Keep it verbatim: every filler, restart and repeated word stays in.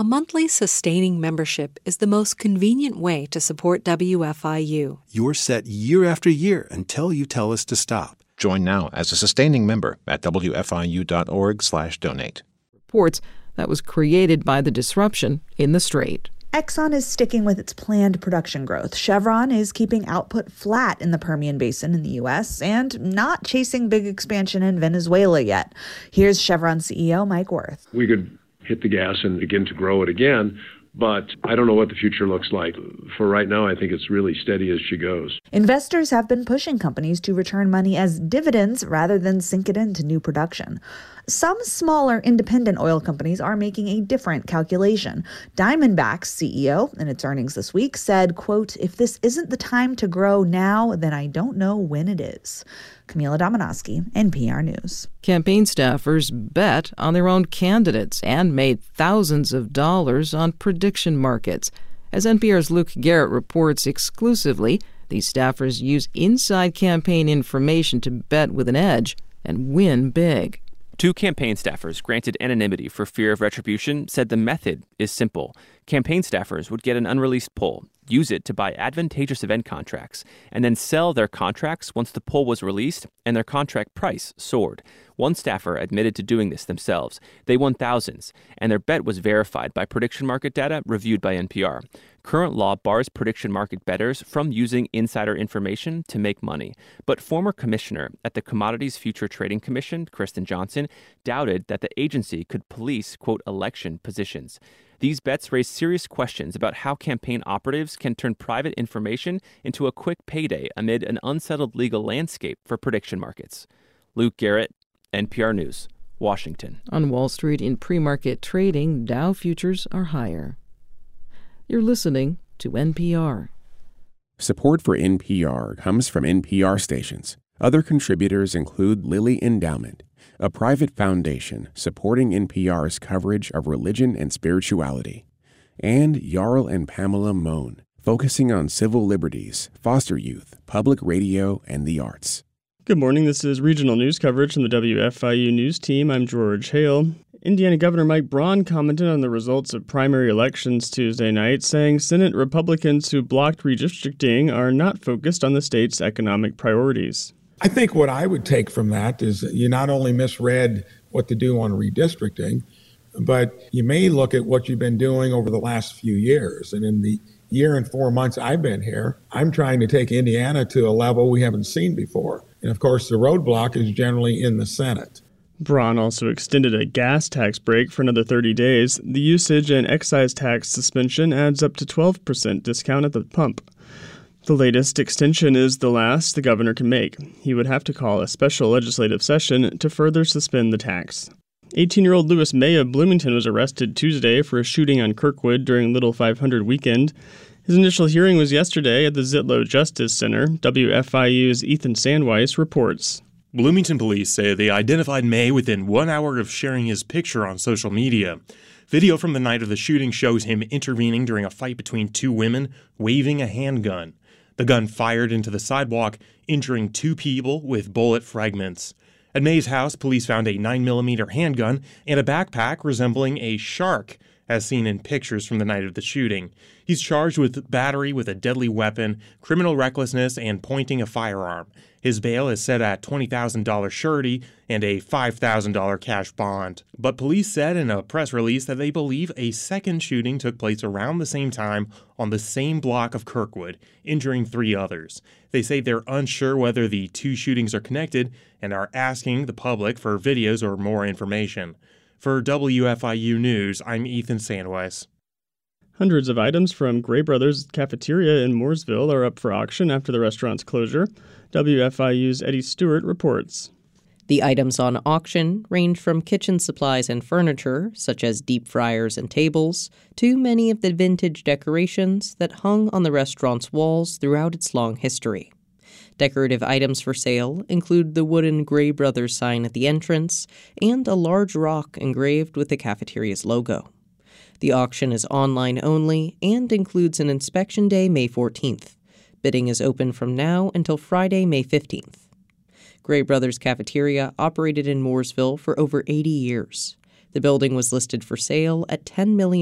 a monthly sustaining membership is the most convenient way to support W F I U. You're set year after year until you tell us to stop. Join now as a sustaining member at W F I U dot org slash donate. Reports that was created by the disruption in the Strait. Exxon is sticking with its planned production growth. Chevron is keeping output flat in the Permian Basin in the U S and not chasing big expansion in Venezuela yet. Here's Chevron C E O Mike Wirth. We could hit the gas and begin to grow it again, but I don't know what the future looks like. For right now, I think it's really steady as she goes. Investors have been pushing companies to return money as dividends rather than sink it into new production. Some smaller independent oil companies are making a different calculation. Diamondback's C E O, in its earnings this week, said, quote, "If this isn't the time to grow now, then I don't know when it is." Camila Domonoski, N P R News. Campaign staffers bet on their own candidates and made thousands of dollars on prediction markets. As N P R's Luke Garrett reports exclusively, these staffers use inside campaign information to bet with an edge and win big. Two campaign staffers granted anonymity for fear of retribution said the method is simple. Campaign staffers would get an unreleased poll, use it to buy advantageous event contracts, and then sell their contracts once the poll was released and their contract price soared. One staffer admitted to doing this themselves. They won thousands, and their bet was verified by prediction market data reviewed by N P R. Current law bars prediction market bettors from using insider information to make money. But former commissioner at the Commodities Future Trading Commission, Kristen Johnson, doubted that the agency could police, quote, election positions. These bets raise serious questions about how campaign operatives can turn private information into a quick payday amid an unsettled legal landscape for prediction markets. Luke Garrett, N P R News, Washington. On Wall Street in pre-market trading, Dow futures are higher. You're listening to N P R. Support for N P R comes from N P R stations. Other contributors include Lilly Endowment, a private foundation supporting N P R's coverage of religion and spirituality, and Jarl and Pamela Mohn, focusing on civil liberties, foster youth, public radio, and the arts. Good morning. This is regional news coverage from the W F I U News Team. I'm George Hale. Indiana Governor Mike Braun commented on the results of primary elections Tuesday night, saying Senate Republicans who blocked redistricting are not focused on the state's economic priorities. I think what I would take from that is that you not only misread what to do on redistricting, but you may look at what you've been doing over the last few years. And in the year and four months I've been here, I'm trying to take Indiana to a level we haven't seen before. And of course, the roadblock is generally in the Senate. Braun also extended a gas tax break for another thirty days. The usage and excise tax suspension adds up to twelve percent discount at the pump. The latest extension is the last the governor can make. He would have to call a special legislative session to further suspend the tax. eighteen-year-old Lewis May of Bloomington was arrested Tuesday for a shooting on Kirkwood during Little five hundred weekend. His initial hearing was yesterday at the Zitlow Justice Center. W F I U's Ethan Sandweiss reports. Bloomington police say they identified May within one hour of sharing his picture on social media. Video from the night of the shooting shows him intervening during a fight between two women, waving a handgun. The gun fired into the sidewalk, injuring two people with bullet fragments. At May's house, police found a nine millimeter handgun and a backpack resembling a shark, as seen in pictures from the night of the shooting. He's charged with battery with a deadly weapon, criminal recklessness, and pointing a firearm. His bail is set at twenty thousand dollars surety and a five thousand dollars cash bond. But police said in a press release that they believe a second shooting took place around the same time on the same block of Kirkwood, injuring three others. They say they're unsure whether the two shootings are connected and are asking the public for videos or more information. For W F I U News, I'm Ethan Sandweiss. Hundreds of items from Gray Brothers Cafeteria in Mooresville are up for auction after the restaurant's closure. W F I U's Eddie Stewart reports. The items on auction range from kitchen supplies and furniture, such as deep fryers and tables, to many of the vintage decorations that hung on the restaurant's walls throughout its long history. Decorative items for sale include the wooden Gray Brothers sign at the entrance and a large rock engraved with the cafeteria's logo. The auction is online only and includes an inspection day May fourteenth. Bidding is open from now until Friday, May fifteenth. Gray Brothers Cafeteria operated in Mooresville for over eighty years. The building was listed for sale at ten million dollars